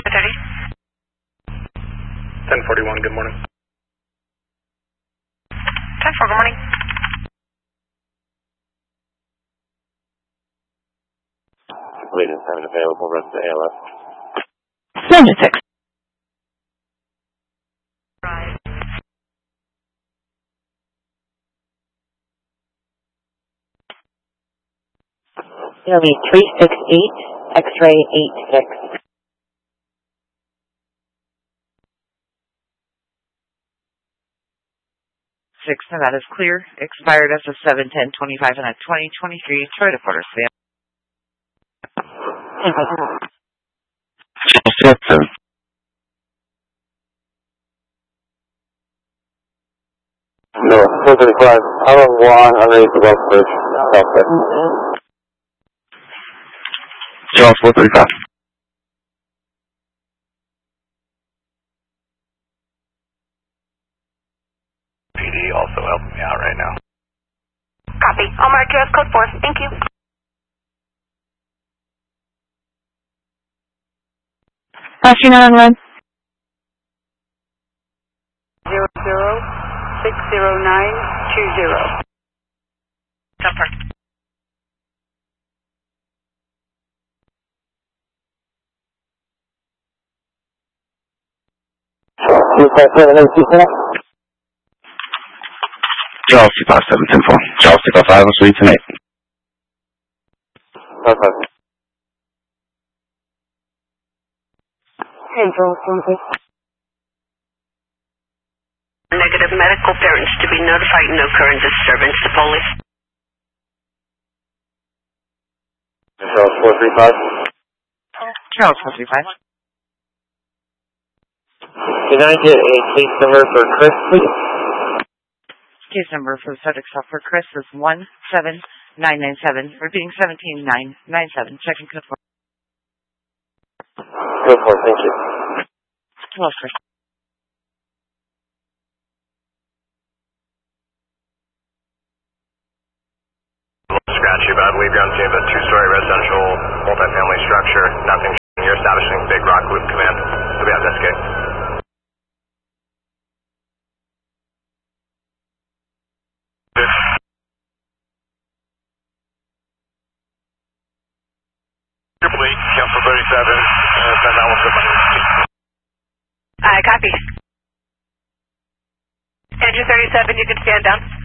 30. 1041, good morning. 10-4, good morning. Leading 7 available, rest of ALS. 76. It'll be 368, X-ray 86. Nevada's clear. Expired as of 7/10/25 and a 2023 Toyota Porter stamp. No, 435. I'm on one underneath the West Bridge. Charles 435. PD also helping me out right now. Copy. I'll mark you as code 4. Thank you. Flashing on run. 00-60920. Jumper. Charles 257, 10-4. Charles 255, I'll see you tonight. Perfect. Negative medical parents to be notified. No current disturbance to police. Charles 435. Charles 435. Can I get a case number for Chris, please? Case number for the subject stop for Chris is 17997. Repeating 17997. Checking code 4. Code 4, thank you. 12, sir. Scratchy, but I believe you're on scene of a two-story residential multifamily structure. Nothing. You're establishing Big Rock Loop Command. Do we have this gate? Your fleet, count for 37, send that one to my Copy. Andrew 37, you can stand down.